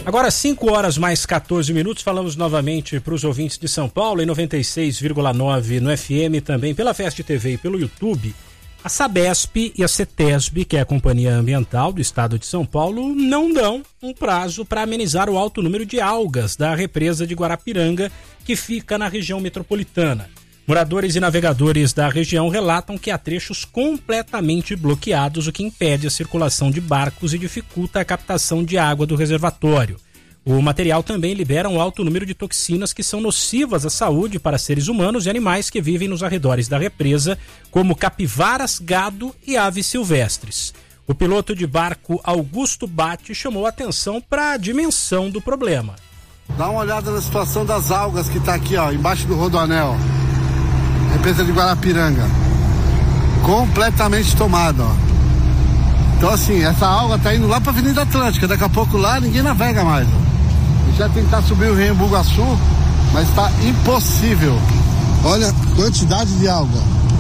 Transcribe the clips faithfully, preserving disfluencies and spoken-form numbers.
Agora cinco horas mais catorze minutos, falamos novamente para os ouvintes de São Paulo em noventa e seis vírgula nove no F M, também pela Fest T V e pelo YouTube. A Sabesp e a Cetesb, que é a Companhia Ambiental do Estado de São Paulo, não dão um prazo para amenizar o alto número de algas da represa de Guarapiranga, que fica na região metropolitana. Moradores e navegadores da região relatam que há trechos completamente bloqueados, o que impede a circulação de barcos e dificulta a captação de água do reservatório. O material também libera um alto número de toxinas que são nocivas à saúde para seres humanos e animais que vivem nos arredores da represa, como capivaras, gado e aves silvestres. O piloto de barco Augusto Batti chamou a atenção para a dimensão do problema. Dá uma olhada na situação das algas que está aqui, ó, embaixo do Rodoanel. Represa de Guarapiranga. Completamente tomada, ó. Então assim, essa alga tá indo lá para a Avenida Atlântica. Daqui a pouco lá ninguém navega mais, ó. Já tentar subir o Rio Bugaçu, mas está impossível. Olha a quantidade de alga.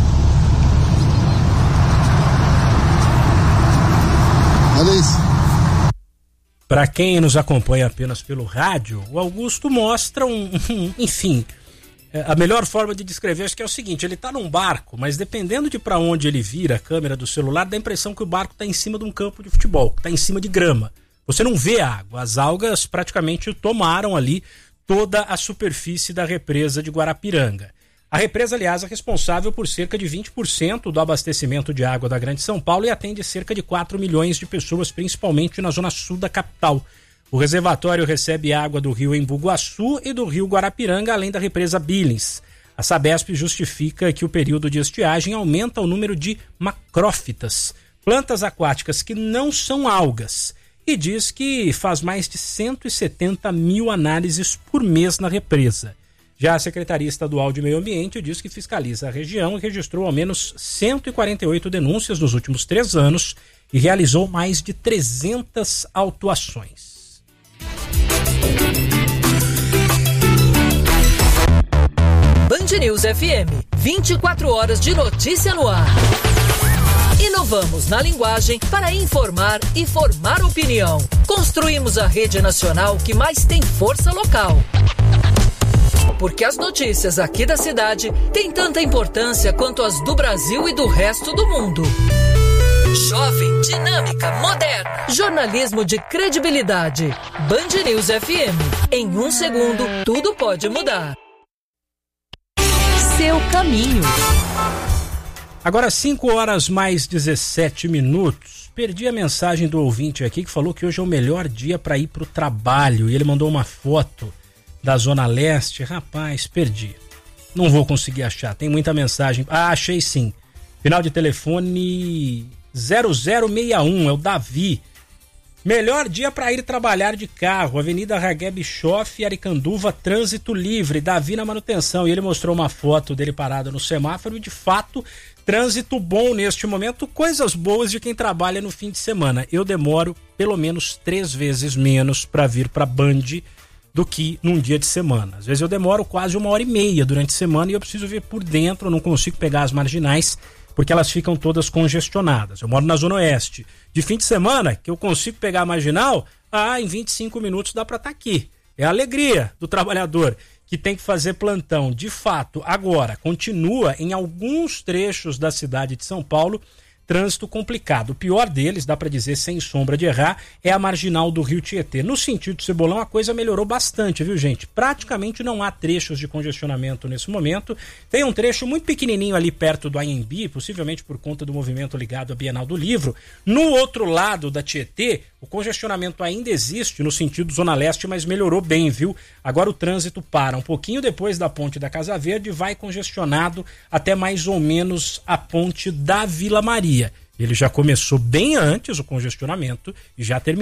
Olha isso. Para quem nos acompanha apenas pelo rádio, o Augusto mostra um, um enfim, a melhor forma de descrever acho que é o seguinte: ele está num barco, mas dependendo de para onde ele vira a câmera do celular, dá a impressão que o barco está em cima de um campo de futebol, que está em cima de grama. Você não vê a água, as algas praticamente tomaram ali toda a superfície da represa de Guarapiranga. A represa, aliás, é responsável por cerca de vinte por cento do abastecimento de água da Grande São Paulo e atende cerca de quatro milhões de pessoas, principalmente na zona sul da capital. O reservatório recebe água do rio Embu-Guaçu e do rio Guarapiranga, além da represa Billings. A Sabesp justifica que o período de estiagem aumenta o número de macrófitas, plantas aquáticas que não são algas, e diz que faz mais de cento e setenta mil análises por mês na represa. Já a Secretaria Estadual de Meio Ambiente diz que fiscaliza a região e registrou ao menos cento e quarenta e oito denúncias nos últimos três anos e realizou mais de trezentas autuações. Band News F M, vinte e quatro horas de notícia no ar. Inovamos na linguagem para informar e formar opinião. Construímos a rede nacional que mais tem força local. Porque as notícias aqui da cidade têm tanta importância quanto as do Brasil e do resto do mundo. Jovem, dinâmica, moderna. Jornalismo de credibilidade. Band News F M. Em um segundo, tudo pode mudar. Seu caminho. Agora cinco horas mais dezessete minutos. Perdi a mensagem do ouvinte aqui que falou que hoje é o melhor dia para ir para o trabalho. E ele mandou uma foto da Zona Leste. Rapaz, perdi. Não vou conseguir achar. Tem muita mensagem. Ah, achei sim. Final de telefone zero zero seis um. É o Davi. Melhor dia para ir trabalhar de carro. Avenida Ragué Bischoff, Aricanduva, trânsito livre. Davi na manutenção. E ele mostrou uma foto dele parado no semáforo e de fato... Trânsito bom neste momento, coisas boas de quem trabalha no fim de semana. Eu demoro pelo menos três vezes menos para vir para Band do que num dia de semana. Às vezes eu demoro quase uma hora e meia durante a semana e eu preciso ver por dentro, eu não consigo pegar as marginais porque elas ficam todas congestionadas. Eu moro na Zona Oeste. De fim de semana, que eu consigo pegar a marginal, ah, em vinte e cinco minutos dá para estar aqui. É a alegria do trabalhador que tem que fazer plantão. De fato, agora, continua em alguns trechos da cidade de São Paulo, trânsito complicado. O pior deles, dá para dizer sem sombra de errar, é a marginal do Rio Tietê. No sentido Cebolão, a coisa melhorou bastante, viu, gente? Praticamente não há trechos de congestionamento nesse momento. Tem um trecho muito pequenininho ali perto do Anhembi, possivelmente por conta do movimento ligado à Bienal do Livro. No outro lado da Tietê, o congestionamento ainda existe no sentido Zona Leste, mas melhorou bem, viu? Agora o trânsito para um pouquinho depois da ponte da Casa Verde e vai congestionado até mais ou menos a ponte da Vila Maria. Ele já começou bem antes o congestionamento e já terminou.